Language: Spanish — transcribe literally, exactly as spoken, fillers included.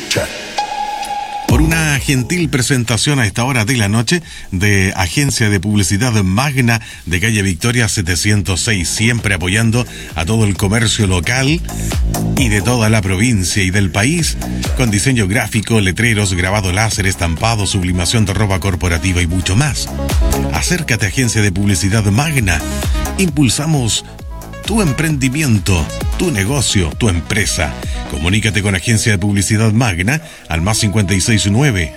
Por una gentil presentación a esta hora de la noche de Agencia de Publicidad Magna de calle Victoria setecientos seis, siempre apoyando a todo el comercio local y de toda la provincia y del país, con diseño gráfico, letreros, grabado láser, estampado, sublimación de ropa corporativa y mucho más. Acércate a Agencia de Publicidad Magna. Impulsamos tu emprendimiento, tu negocio, tu empresa. Comunícate con Agencia de Publicidad Magna al más cincuenta y seis nueve,